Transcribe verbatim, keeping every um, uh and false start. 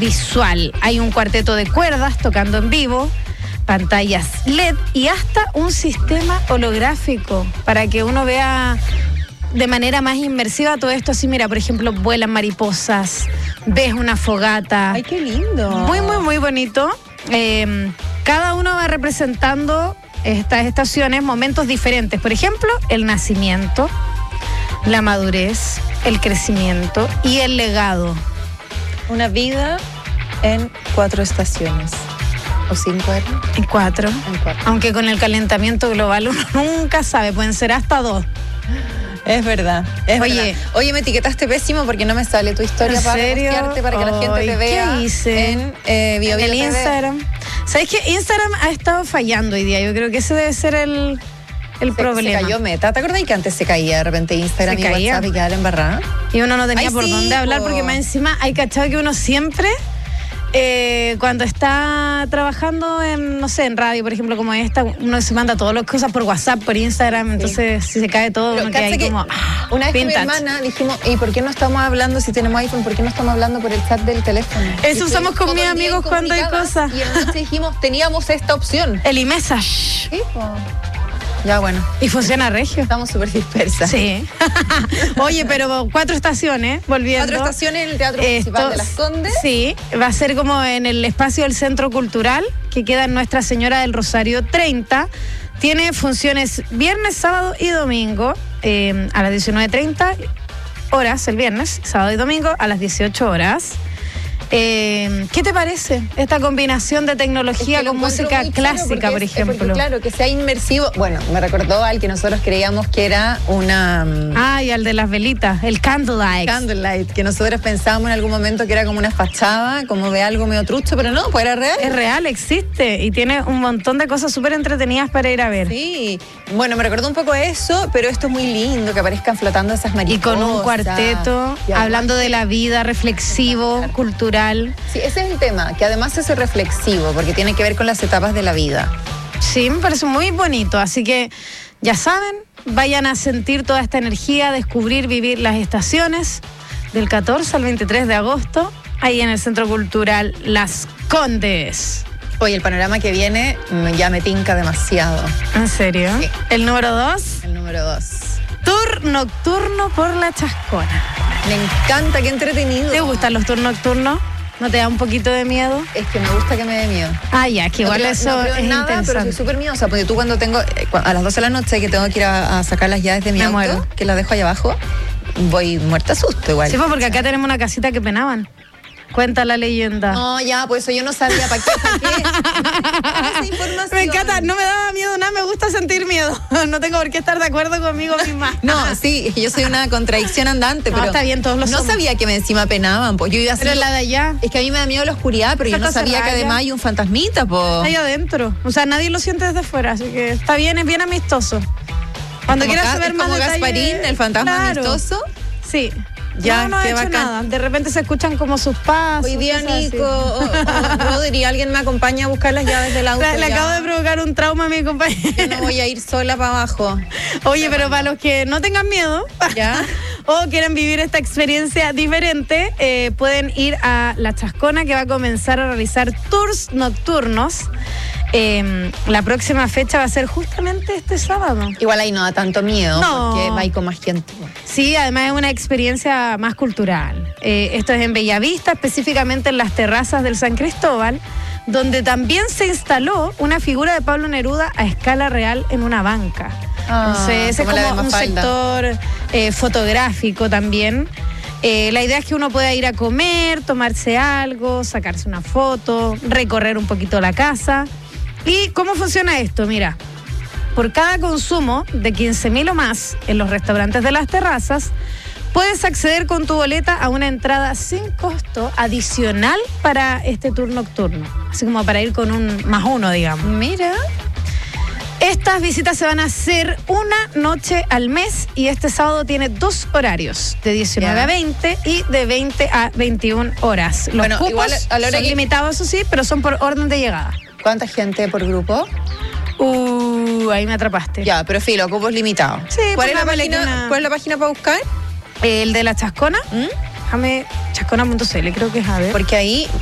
visual. Hay un cuarteto de cuerdas tocando en vivo, pantallas L E D y hasta un sistema holográfico para que uno vea de manera más inmersiva todo esto. Así, mira, por ejemplo, vuelan mariposas, ves una fogata. ¡Ay, qué lindo! Muy, muy, muy bonito. Eh, cada uno va representando estas estaciones, momentos diferentes. Por ejemplo, el nacimiento, la madurez, el crecimiento y el legado. Una vida en cuatro estaciones. ¿O cinco eran? En cuatro. En cuatro. Aunque con el calentamiento global uno nunca sabe, pueden ser hasta dos. Es verdad, es Oye, verdad. Oye, me etiquetaste pésimo porque no me sale tu historia ¿en para serio? postearte, para que la gente Ay, te vea. ¿qué hice? En eh, Bio Bio En el T V. Instagram. ¿Sabes qué? Instagram ha estado fallando hoy día. Yo creo que ese debe ser el, el Se, problema. se cayó Meta. ¿Te acuerdas que antes se caía de repente Instagram Se y caía. WhatsApp y quedaba embarrada? Y uno no tenía Ay, por sí, dónde hablar po. porque más encima hay cachado que uno siempre, eh, cuando está trabajando en, no sé, en radio, por ejemplo, como esta, uno se manda todas las cosas por WhatsApp, por Instagram, entonces si se cae todo, Pero uno queda ahí cacha que como ah, una vez vintage. con mi hermana dijimos, ¿y por qué no estamos hablando, si tenemos iPhone, por qué no estamos hablando por el chat del teléfono? Eso Y usamos con todo mis el día amigos cuando hay incomunicadas, cosas. Y entonces dijimos, teníamos esta opción. El iMessage. Sí, po. Ya, bueno, Y funciona regio. estamos súper dispersas. Sí. Oye, pero cuatro estaciones, volviendo. Cuatro estaciones en el Teatro Municipal de Las Condes. Sí, va a ser como en el espacio del Centro Cultural, que queda en Nuestra Señora del Rosario treinta. Tiene funciones viernes, sábado y domingo eh, a las diecinueve treinta horas el viernes, sábado y domingo a las dieciocho horas. Eh, ¿Qué te parece esta combinación de tecnología Es que lo con encuentro música muy chulo clásica, porque por es- ejemplo? porque, claro, que sea inmersivo. Bueno, me recordó al que nosotros creíamos que era una mm, Ay, al de las velitas, el candlelight. candlelight, que nosotros pensábamos en algún momento que era como una fachada, como de algo medio trucho, pero no, pues era real. Es real, existe y tiene un montón de cosas súper entretenidas para ir a ver. Sí, bueno, me recordó un poco eso, pero esto es muy lindo, que aparezcan flotando esas Y mariposas. con un cuarteto, Y además hablando que- de la vida, reflexivo, cultural. Sí, ese es el tema, que además es reflexivo, porque tiene que ver con las etapas de la vida. Sí, me parece muy bonito. Así que, ya saben, vayan a sentir toda esta energía, descubrir, vivir las estaciones del catorce al veintitrés de agosto, ahí en el Centro Cultural Las Condes. Oye, el panorama que viene mm, ya me tinca demasiado. ¿En serio? Sí. El número dos, El número dos. tour nocturno por la Chascona. Me encanta, qué entretenido. ¿Te gustan los tours nocturnos? ¿No te da un poquito de miedo? Es que me gusta que me dé miedo. Ah, ya, que igual no creo, eso no creo en es nada, pero soy interesante. súper miedosa, porque tú cuando tengo, eh, cu- a las doce de la noche que tengo que ir a, a sacar las llaves de mi Me auto, muero. que las dejo allá abajo, voy muerta a susto igual. Sí, pues porque acá tenemos una casita que penaban. Cuenta la leyenda. No, ya, pues eso yo no sabía, ¿para qué? ¿Para qué? Dame esa información. Me encanta, no me daba miedo nada, me gusta sentir miedo. No tengo por qué estar de acuerdo conmigo misma. No, sí, es que yo soy una contradicción andante, No, pero está bien, todos lo no somos. sabía que me encima penaban, pues yo iba a Pero la de allá, Es que a mí me da miedo la oscuridad, pero yo Esa no está sabía que cerrada además ya. hay un fantasmita, pues. ahí adentro. O sea, nadie lo siente desde fuera, así que está bien, es bien amistoso. Cuando Como quieras Ga- saber es más como detalles, Gasparín, el fantasma claro. amistoso. Sí. Ya, no, no ha qué hecho bacán. nada. De repente se escuchan como sus pasos. Hoy día cosas así. Nico o, o Rodri, alguien me acompaña a buscar las llaves del auto. Le, le ya. acabo de provocar un trauma a mi Yo compañero. no voy a ir sola para abajo. Oye, pero para los que no tengan miedo ¿Ya? o quieren vivir esta experiencia diferente, eh, pueden ir a La Chascona, que va a comenzar a realizar tours nocturnos. Eh, la próxima fecha va a ser justamente este sábado. Igual ahí no da tanto miedo, No. porque va ahí con más gente. Sí, además es una experiencia más cultural. Eh, esto es en Bellavista, específicamente en las terrazas del San Cristóbal, donde también se instaló una figura de Pablo Neruda a escala real en una banca. Ah, Entonces, ese es como la de como un Mafalda. sector eh, fotográfico también. Eh, la idea es que uno pueda ir a comer, tomarse algo, sacarse una foto, recorrer un poquito la casa. ¿Y cómo funciona esto? Mira, por cada consumo de quince mil o más en los restaurantes de las terrazas, puedes acceder con tu boleta a una entrada sin costo adicional para este tour nocturno. Así como para ir con un más uno, digamos. Mira. Estas visitas se van a hacer una noche al mes y este sábado tiene dos horarios, de diecinueve Ya. a veinte y de veinte a veintiuna horas. Los Bueno, cupos igual a la hora son que- limitados, eso sí, pero son por orden de llegada. ¿Cuánta gente por grupo? Uh, ahí me atrapaste. Ya, pero filo, cupos limitados. Sí, ¿Cuál es, la pongámosle página, que una- ¿Cuál es la página para buscar? El de la Chascona, ¿Mm? déjame, chascona punto c l, creo que es a ver. Porque ahí